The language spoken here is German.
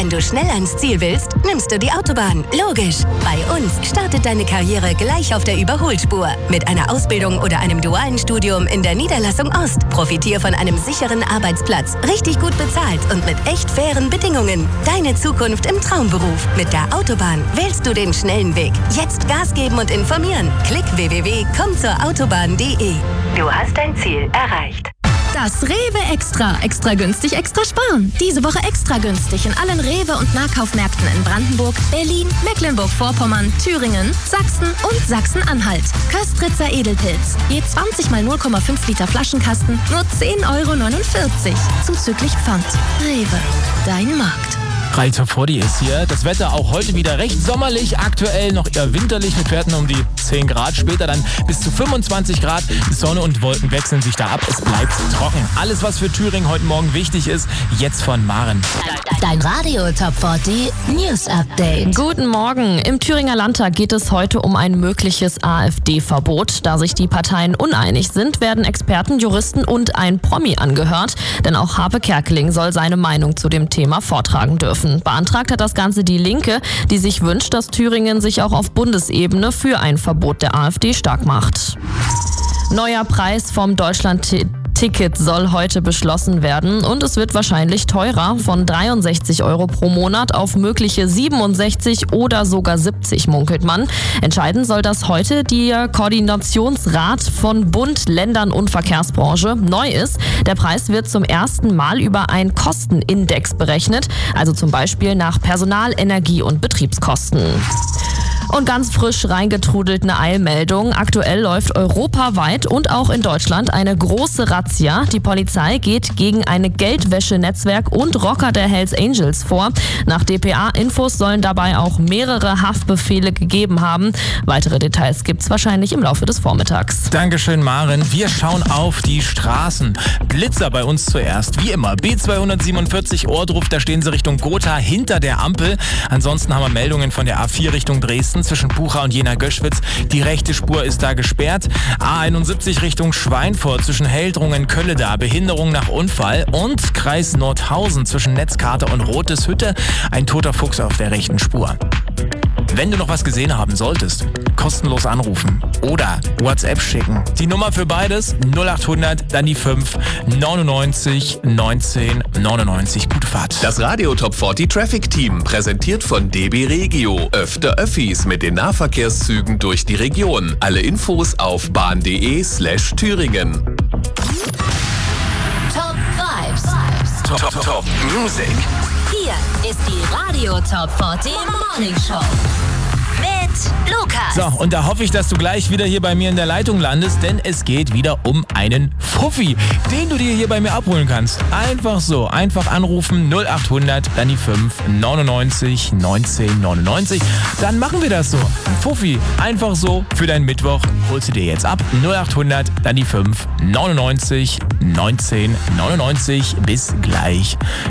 Wenn du schnell ans Ziel willst, nimmst du die Autobahn. Logisch. Bei uns startet deine Karriere gleich auf der Überholspur. Mit einer Ausbildung oder einem dualen Studium in der Niederlassung Ost. Profitier von einem sicheren Arbeitsplatz, richtig gut bezahlt und mit echt fairen Bedingungen. Deine Zukunft im Traumberuf. Mit der Autobahn wählst du den schnellen Weg. Jetzt Gas geben und informieren. Klick www.kommzurautobahn.de. Du hast dein Ziel erreicht. Das Rewe Extra. Extra günstig, extra sparen. Diese Woche extra günstig in allen Rewe- und Nahkaufmärkten in Brandenburg, Berlin, Mecklenburg-Vorpommern, Thüringen, Sachsen und Sachsen-Anhalt. Köstritzer Edelpilz. Je 20 mal 0,5 Liter Flaschenkasten, nur 10,49 €. Zuzüglich Pfand. Rewe. Dein Markt. Radio Top 40 ist hier. Das Wetter auch heute wieder recht sommerlich. Aktuell noch eher winterlich mit Werten um die 10 Grad. Später dann bis zu 25 Grad. Sonne und Wolken wechseln sich da ab. Es bleibt trocken. Alles, was für Thüringen heute Morgen wichtig ist, jetzt von Maren. Dein Radio Top 40 News Update. Guten Morgen. Im Thüringer Landtag geht es heute um ein mögliches AfD-Verbot. Da sich die Parteien uneinig sind, werden Experten, Juristen und ein Promi angehört. Denn auch Harpe Kerkeling soll seine Meinung zu dem Thema vortragen dürfen. Beantragt hat das Ganze die Linke, die sich wünscht, dass Thüringen sich auch auf Bundesebene für ein Verbot der AfD stark macht. Neuer Preis vom Deutschland-Ticket soll heute beschlossen werden und es wird wahrscheinlich teurer, von 63 € pro Monat auf mögliche 67 oder sogar 70, munkelt man. Entscheiden soll das heute der Koordinationsrat von Bund, Ländern und Verkehrsbranche. Neu ist, der Preis wird zum ersten Mal über einen Kostenindex berechnet, also zum Beispiel nach Personal-, Energie- und Betriebskosten. Und ganz frisch reingetrudelt eine Eilmeldung. Aktuell läuft europaweit und auch in Deutschland eine große Razzia. Die Polizei geht gegen eine Geldwäschenetzwerk und Rocker der Hells Angels vor. Nach dpa-Infos sollen dabei auch mehrere Haftbefehle gegeben haben. Weitere Details gibt's wahrscheinlich im Laufe des Vormittags. Dankeschön, Maren. Wir schauen auf die Straßen. Blitzer bei uns zuerst. Wie immer, B247 Ohrdruf, da stehen sie Richtung Gotha hinter der Ampel. Ansonsten haben wir Meldungen von der A4 Richtung Dresden zwischen Bucha und Jena-Göschwitz. Die rechte Spur ist da gesperrt. A71 Richtung Schweinfurt zwischen Heldrungen, Kölleda, Behinderung nach Unfall. Und Kreis Nordhausen zwischen Netzkarte und Roteshütte. Ein toter Fuchs auf der rechten Spur. Wenn du noch was gesehen haben solltest, kostenlos anrufen oder WhatsApp schicken. Die Nummer für beides 0800, dann die 5 99 19 99. Gute Fahrt. Das Radio Top 40 Traffic Team, präsentiert von DB Regio. Öfter Öffis mit den Nahverkehrszügen durch die Region. Alle Infos auf bahn.de/Thüringen. Top Vibes. Top Music. Hier ist die Radio Top 40 Morning Show. Mit Lukas. So, und da hoffe ich, dass du gleich wieder hier bei mir in der Leitung landest, denn es geht wieder um einen Fuffi, den du dir hier bei mir abholen kannst. Einfach so, einfach anrufen 0800, dann die 5 99 19 99. Dann machen wir das so. Ein Fuffi, einfach so für deinen Mittwoch, holst du dir jetzt ab 0800, dann die 5 99 19 99. Bis gleich.